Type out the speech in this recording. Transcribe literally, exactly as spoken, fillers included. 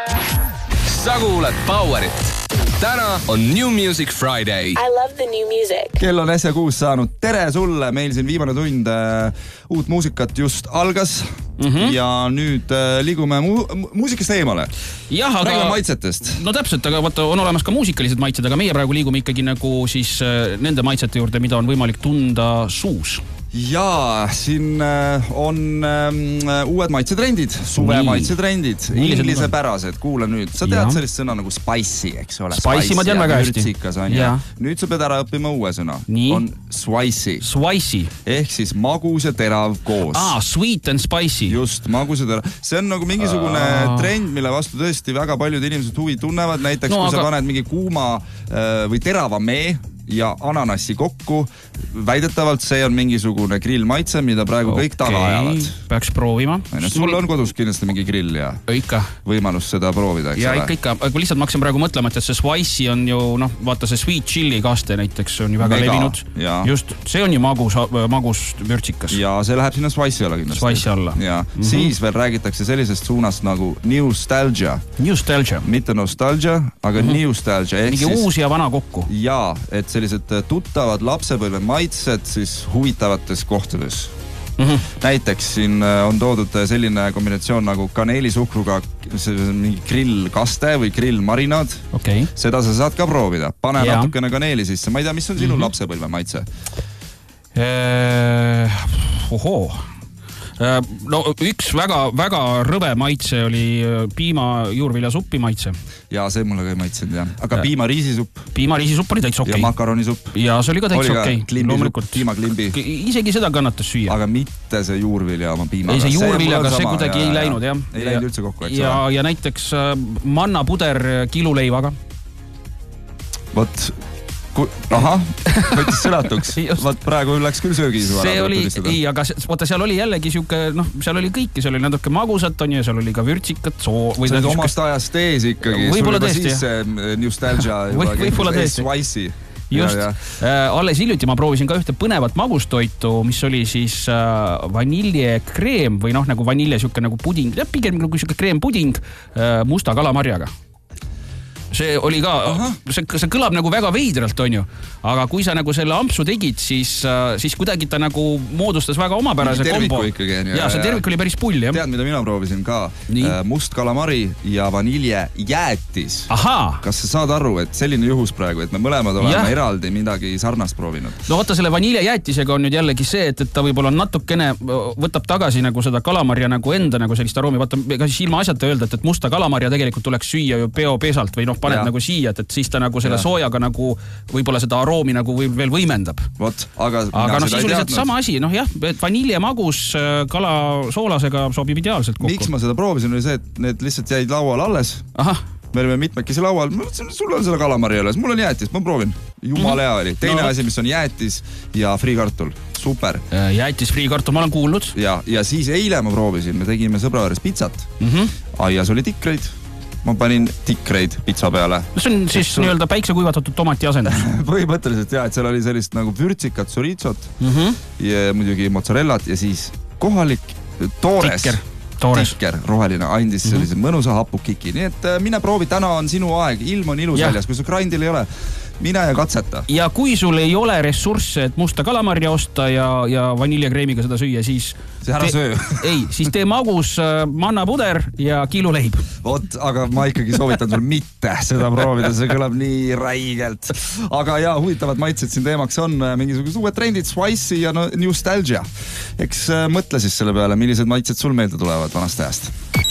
Sa kuuled Powerit. Täna on New Music Friday. I love the new music. Kell on äsja kuus saanud. Tere sulle, meil siin viimane tund äh, uut muusikat just algas mm-hmm. ja nüüd äh, liigume mu- muusikast eemale. Jah, aga... Räägime maitsetest. No täpselt, aga vaata, on olemas ka muusikalised maitsed, aga meie praegu liigume ikkagi nagu siis äh, nende maitsete juurde, mida on võimalik tunda suus. Jaa, siin äh, on äh, uued maitsetrendid, suve Nii. maitsetrendid, inglisepärased, kuula nüüd. Sa tead ja. sellist sõna nagu spicy, eks ole? Spicy ma tean väga hästi. On, ja. Nüüd sa pead ära õppima uue sõna. Nii. On spicy. Spicy. Ehk siis magus ja terav koos. Ah, sweet and spicy. Just, magus ja terav. See on nagu mingisugune uh... trend, mille vastu tõesti väga paljud inimesed huvi tunnevad. Näiteks, no, kui aga... sa paned mingi kuuma äh, või terava mee ja ananassi kokku. Väidetavalt see on mingisugune grillmaitse, mida praegu okay. kõik taga ajavad. Peaks proovima. Sul on kodus kindlasti mingi grill ja ikka. Võimalus seda proovida, eks ja, ole? Ja ikka, ikka. Aga lihtsalt ma hakkasin praegu mõtlema, et see spicy on ju, noh, vaata see sweet chili kaste näiteks on ju väga Mega, levinud. Ja. Just, see on ju magus, magus vürtsikas. Ja see läheb sinna spicy alla kindlasti. Spicy alla. Ja. Mm-hmm. Siis veel räägitakse sellisest suunast nagu nostalgia. Nostalgia. Mitte nostalgia, aga mm-hmm. nostalgia. Mingi siis... uus ja vana kokku. Ja, et sellised tuttavad lapsepõlve maitsed siis huvitavates kohtades. Mm-hmm. Näiteks siin on toodud selline kombinatsioon nagu kaneelisuhkruga mingi grillkaste või grillmarinaad. Okay. Seda sa saad ka proovida. Pane ja. natukene kaneeli sisse. Ma ei tea, mis on sinu mm-hmm. lapsepõlve maitse? Eee, ohoo. No üks väga, väga rõve maitse oli piima juurviljasuppi maitse. Ja see mulle ka ei maitsenud, jah. Aga piima riisisupp. Piima riisisupp oli täitsa okei. Okay. Ja makaronisupp. Ja see oli ka täitsa okei. Klimbi, piima klimbi. Isegi seda kannatas süüa. Aga mitte see juurvilja oma piimaga. Ei, see juurviljaga see kuidagi ja, ei läinud, jah. Ei läinud üldse kokku, eks ja, ja näiteks mannapuder kiluleivaga. Vot... Ku... Aha, võttis sõnatuks. Vaat praegu läks küll söögi. See oli, ei, aga vaata, seal oli jällegi siuke, noh, seal oli kõiki, seal oli natuke magusat, on ju, seal oli ka vürtsikat, soo... Või see oli omast ajast ees ikkagi. Võib-olla tõesti, jah. Nostalgia. Võib-olla tõesti. Spicy. Just. Ja, ja. Alles hiljuti ma proovisin ka ühte põnevat magustoitu, mis oli siis äh, vaniljekreem või noh, nagu vanilje siuke nagu puding, pigem nagu siuke kreempuding äh, musta kalamarjaga. See oli ka, see, see kõlab nagu väga veidralt, on ju, aga kui sa nagu selle ampsu tegid, siis, siis kuidagi ta nagu moodustas väga omapärase kombo. Ikkagi, on, ja, see tervik oli päris pull, jah. Tead, mida mina proovisin ka? Nii. Must kalamari ja vanilje jäätis. Ahaa. Kas sa saad aru, et selline juhus praegu, et me mõlemad oleme ja. eraldi midagi sarnast proovinud? No vaata, selle vanilje jäätisega on nüüd jällegi see, et, et ta võib-olla natukene võtab tagasi nagu seda kalamarja nagu enda nagu sellist aroomi. Vaata, ka siis ilma asjata öelda, et, et musta kalamarja tegelikult tuleks süüa ju peopesalt või noh, paned ja. nagu siia, et, et siis ta nagu selle ja. soojaga nagu võib-olla seda aroomi nagu või, veel võimendab. Vot, aga aga noh, sisuliselt sama asi, noh jah, et vanilje magus kala soolasega sobib ideaalselt kokku. Miks ma seda proovisin, oli see, et need lihtsalt jäid laual alles. Ahah. Me olime mitmekesi laual, sul on selle kalamari alles, mul on jäätis, ma proovin. Jumala hea oli. Teine no. asi, mis on jäätis ja friikartul. Super. Jäätis friikartul, ma olen kuulnud. Ja, ja siis eile ma proovisin, me tegime sõbra juures pitsat. Mm-hmm. Aias oli tikreid. Ma panin tikreid pitsa peale. See on siis sul... nii-öelda päikse kuivatatud tomati asendus. Põhimõtteliselt jah, et seal oli sellist nagu vürtsikat chorizo't mm-hmm. ja muidugi mozzarellat ja siis kohalik toores. Tikker. Toores. Tikker, roheline, andis mm-hmm. sellise mõnusa hapukiki. Nii et mine proovi, täna on sinu aeg, ilm on ilus väljas, kui su grindil ei ole. Mine ja katseta. Ja kui sul ei ole ressursse, et musta kalamarja osta ja, ja vaniljekreemiga seda süüa, siis... See ära söö. Ei, siis tee magus äh, mannapuder ja kiluleib. Vot, aga ma ikkagi soovitan sul mitte seda proovida, see kõlab nii räigelt. Aga jaa, huvitavad maitsed siin teemaks on mingisugused uued trendid, spicy ja no, nostalgia. Eks äh, mõtle siis selle peale, millised maitsed sul meelde tulevad vanast ajast.